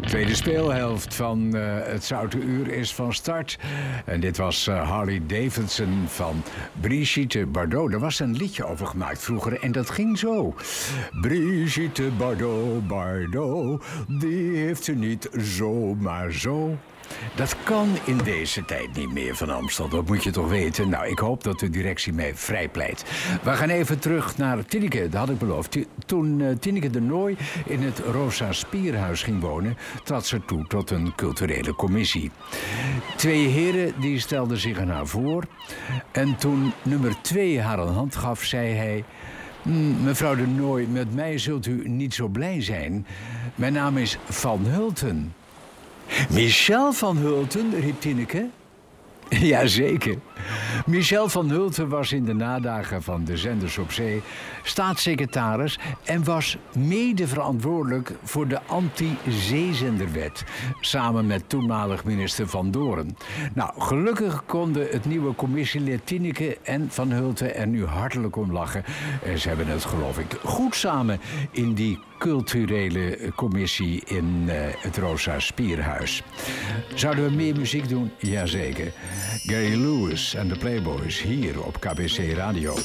Tweede speelhelft van het Zoute Uur is van start. En dit was Harley Davidson van Brigitte Bardot. Er was een liedje over gemaakt vroeger en dat ging zo. Brigitte Bardot, die heeft ze niet zomaar zo. Dat kan in deze tijd niet meer van Amstel, dat moet je toch weten. Nou, ik hoop dat de directie mij vrijpleit. We gaan even terug naar Tineke, dat had ik beloofd. Toen Tineke de Nooi in het Rosa Spierhuis ging wonen, trad ze toe tot een culturele commissie. 2 heren die stelden zich aan haar voor. En toen nummer 2 haar een hand gaf, zei hij: mevrouw de Nooi, met mij zult u niet zo blij zijn. Mijn naam is Van Hulten. Michel van Hulten, riep Tineke. Jazeker. Michel van Hulten was in de nadagen van de Zenders op Zee staatssecretaris en was mede verantwoordelijk voor de anti-zeezenderwet, samen met toenmalig minister Van Doren. Nou, gelukkig konden het nieuwe commissielid Tineke en Van Hulten er nu hartelijk om lachen. En ze hebben het, geloof ik, goed samen in die culturele commissie in het Rosa Spierhuis. Zouden we meer muziek doen? Jazeker. Gary Lewis en de Playboys hier op KBC Radio.